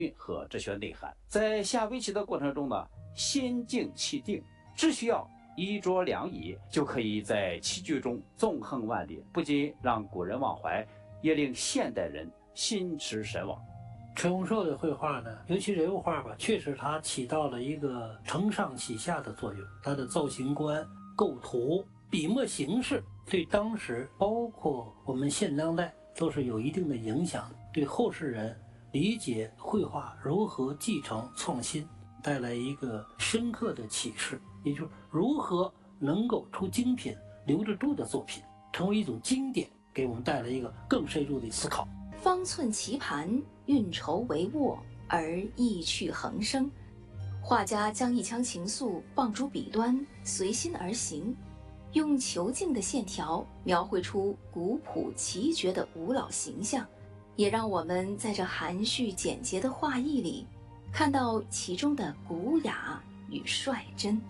和哲学内涵。在下围棋的过程中呢，心静气定，只需要衣着良宜，就可以在棋局中纵横万里，不仅让古人忘怀，也令现代人心驰神往。 陈洪寿的绘画呢，尤其人物画吧，确实它起到了一个承上启下的作用。它的造型观、构图、笔墨形式，对当时包括我们现当代都是有一定的影响，对后世人理解绘画如何继承创新带来一个深刻的启示，也就是如何能够出精品、留得住的作品，成为一种经典，给我们带来一个更深入的思考。 方寸棋盘，运筹帷幄，而意趣横生。画家将一腔情愫放诸笔端，随心而行，用遒劲的线条描绘出古朴奇绝的吴老形象，也让我们在这含蓄简洁的画意里，看到其中的古雅与率真。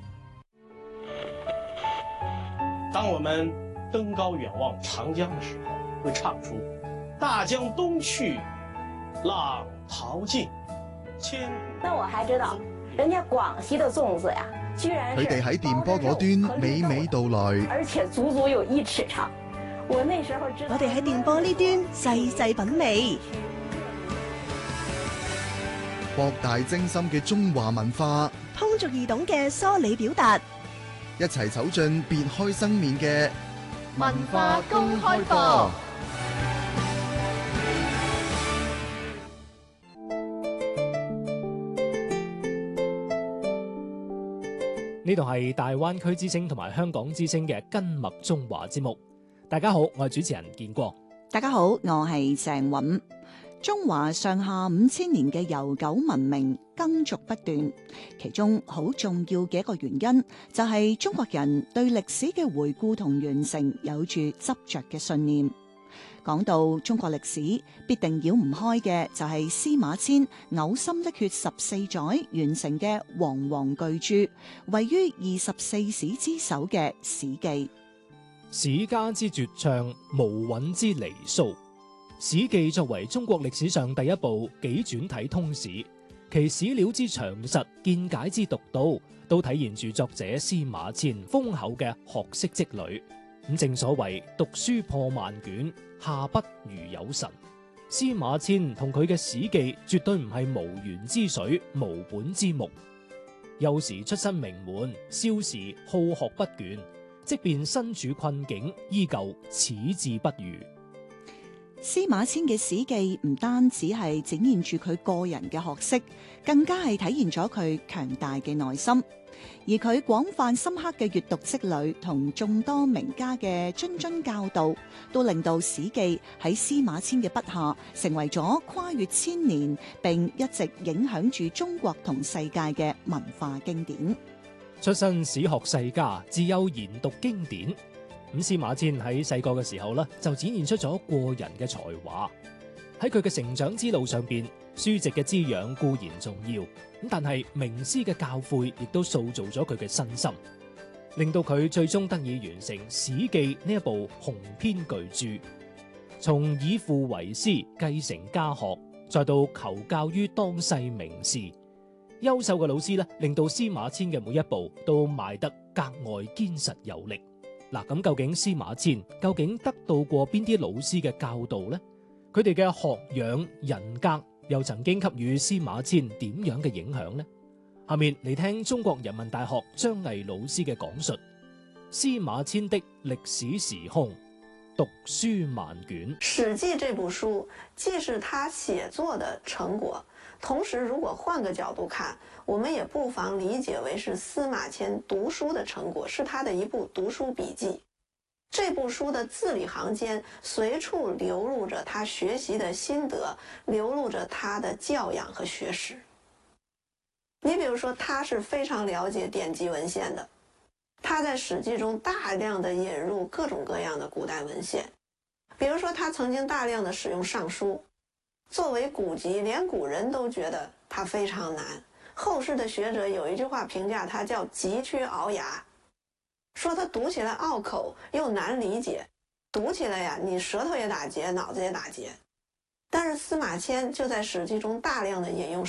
当我们登高远望长江的时候，会唱出大江东去，浪淘尽， 那我还知道，人家廣西的粽子呀，居然是佢哋喺電波嗰端娓娓道來， 而且足足有1尺長。我那時候知道， 我哋喺電波呢端細細品味， 博大精深嘅中華文化， 通俗易懂嘅梳理表達， 一齊走進別開生面嘅文化公開課。 呢度係大灣區之聲同埋香港之聲嘅根脈中華節目。大家好，我係主持人建國。 大家好，我係鄭韻。中華上下5000年嘅悠久文明耕續不斷，其中好重要嘅一個原因就係中國人對歷史嘅回顧同完成有住執着嘅信念。講到中國歷史，必定繞唔開嘅就係司馬遷嘔心瀝血14載完成嘅煌煌巨著，位於24史之首嘅《史記》。 史家之絕唱，無韻之離騷。《史記》作為中國歷史上第一部紀傳體通史，其史料之詳實、見解之獨到，都體現住作者司馬遷豐厚嘅學識積累。咁正所謂讀書破萬卷，下筆如有神。司馬遷同佢嘅《史記》絕對唔係無源之水、無本之木。幼時出身名門，少時好學不倦，即便身處困境，依舊矢志不渝。 司馬遷嘅《史記》唔單止係展現住佢個人嘅學識，更加係體現咗佢強大嘅內心。而佢廣泛深刻嘅閱讀積累同眾多名家嘅諄諄教導，都令到《史記》喺司馬遷嘅筆下成為咗跨越千年並一直影響住中國同世界嘅文化經典。 出身史學世家，自幼研讀經典。咁司馬遷喺細個嘅時候呢，就展現出咗過人嘅才華。喺佢嘅成長之路上邊，書籍嘅滋養固然重要，咁但係名師嘅教誨亦都塑造咗佢嘅身心，令到佢最終得以完成《史記》呢一部雄篇巨著。從以父為師，繼承家學，再到求教於當世名士，優秀嘅老師呢，令到司馬遷嘅每一步都邁得格外堅實有力。嗱，咁究竟司馬遷究竟得到過邊啲老師嘅教導呢？佢哋嘅學養人格又曾經給予司馬遷點樣嘅影響呢？下面嚟聽中國人民大學張毅老師嘅講述：司馬遷的歷史時空，讀書萬卷。 《史記》這部書既是他寫作的成果，同時如果換個角度看，我們也不妨理解為是司馬遷讀書的成果，是他的一部讀書筆記。這部書的字裏行間隨處流露着他學習的心得，流露着他的教養和學識。你比如說，他是非常了解典籍文獻的，他在《史記》中大量的引入各種各樣的古代文獻，比如說他曾經大量的使用《尚書》，作為古籍，連古人都覺得它非常難。後世的學者有一句話評價它叫急缺聱牙，說它讀起來拗口又難理解，讀起來呀，你舌頭也打結，腦子也打結。 但是司马迁就在《史记》中大量的引用